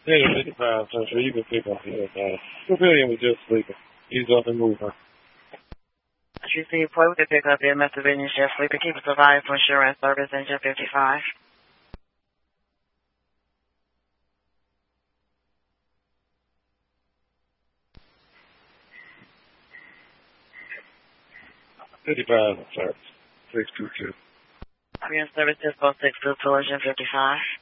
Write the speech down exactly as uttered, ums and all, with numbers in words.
Yeah, fifty-five, so sure you can pick up here. Uh, Pavilion was just sleeping. He's up and moving. You see, play with the pickup in Pennsylvania, Chef Sleeping. Keep us provided for insurance service engine fifty-five. fifty-five, sir. six two two. Korean service Dispo six two two, engine fifty-five.